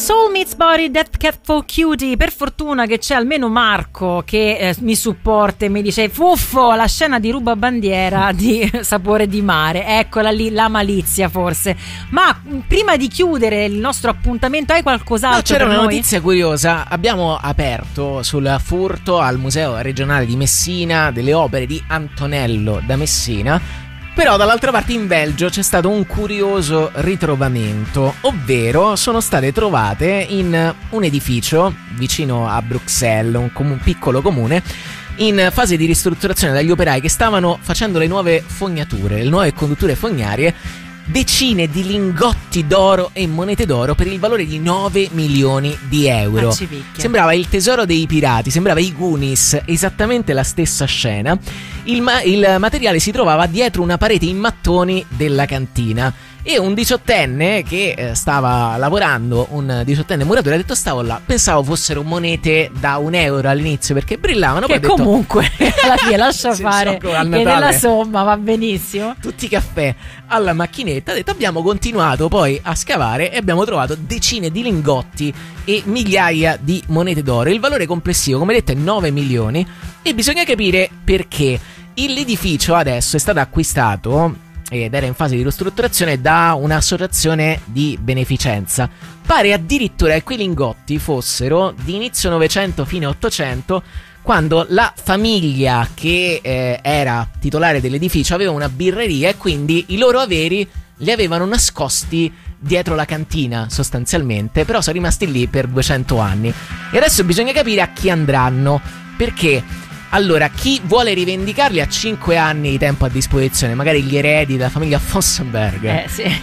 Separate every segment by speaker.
Speaker 1: Soul Meets Body, That Cat for Cutie. Per fortuna che c'è almeno Marco che mi supporta e mi dice: Fuffo, la scena di Rubabandiera di Sapore di Mare, eccola lì, la malizia forse. Ma prima di chiudere il nostro appuntamento, hai qualcos'altro?
Speaker 2: No, c'era
Speaker 1: per
Speaker 2: una
Speaker 1: noi?
Speaker 2: notizia curiosa. Abbiamo aperto sul furto al Museo Regionale di Messina delle opere di Antonello da Messina. Però dall'altra parte in Belgio c'è stato un curioso ritrovamento, ovvero sono state trovate in un edificio vicino a Bruxelles, un piccolo comune, in fase di ristrutturazione dagli operai che stavano facendo le nuove fognature, le nuove condutture fognarie, decine di lingotti d'oro e monete d'oro per il valore di 9 milioni di euro. Sembrava il tesoro dei pirati, sembrava i Goonies, esattamente la stessa scena. Il materiale si trovava dietro una parete in mattoni della cantina e un diciottenne che stava lavorando, un diciottenne muratore, ha detto: stavo là, pensavo fossero monete da €1 all'inizio perché brillavano,
Speaker 1: che
Speaker 2: poi
Speaker 1: comunque alla fine lascia fare
Speaker 2: che
Speaker 1: che nella somma va benissimo.
Speaker 2: Tutti i caffè alla macchinetta. Ha detto: abbiamo continuato poi a scavare e abbiamo trovato decine di lingotti e migliaia di monete d'oro. Il valore complessivo, come detto, è 9 milioni e bisogna capire perché. L'edificio adesso è stato acquistato ed era in fase di ristrutturazione da un'associazione di beneficenza. Pare addirittura che quei lingotti fossero di inizio Novecento fine Ottocento, quando la famiglia che era titolare dell'edificio aveva una birreria e quindi i loro averi li avevano nascosti dietro la cantina sostanzialmente, però sono rimasti lì per 200 anni e adesso bisogna capire a chi andranno, perché allora chi vuole rivendicarli ha 5 anni di tempo a disposizione, magari gli eredi della famiglia Fossenberg,
Speaker 1: sì.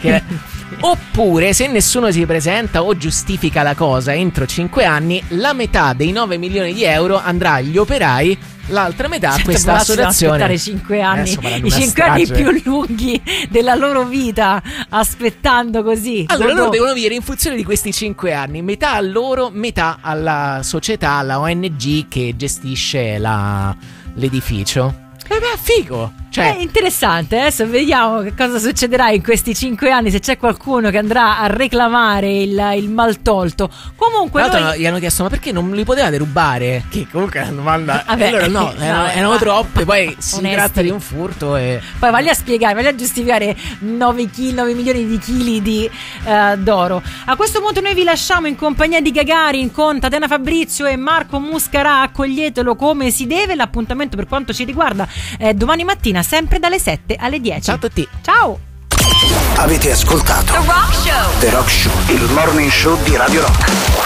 Speaker 2: Oppure se nessuno si presenta o giustifica la cosa entro 5 anni, la metà dei 9 milioni di euro andrà agli operai, l'altra metà a questa associazione.
Speaker 1: Aspettare 5 anni, i 5 anni più lunghi della loro vita aspettando così.
Speaker 2: Allora loro devono vivere in funzione di questi 5 anni, metà a loro, metà alla società, alla ONG che gestisce l'edificio. Beh, figo! Cioè,
Speaker 1: è interessante, adesso vediamo che cosa succederà in questi 5 anni, se c'è qualcuno che andrà a reclamare il maltolto. Comunque
Speaker 2: gli hanno chiesto: ma perché non li potevate rubare? Che comunque è una domanda.
Speaker 1: Vabbè,
Speaker 2: allora no, erano troppe. Poi si
Speaker 1: onesti.
Speaker 2: tratta di un furto e
Speaker 1: poi vai a spiegare, vai a giustificare 9 milioni di chili di d'oro. A questo punto noi vi lasciamo in compagnia di Gagarin con Tatiana Fabrizio e Marco Muscarà. Accoglietelo come si deve. L'appuntamento per quanto ci riguarda è domani mattina, sempre dalle 7 alle 10.
Speaker 2: Ciao a tutti.
Speaker 1: Ciao.
Speaker 3: Avete ascoltato The Rock Show, il morning show di Radio Rock.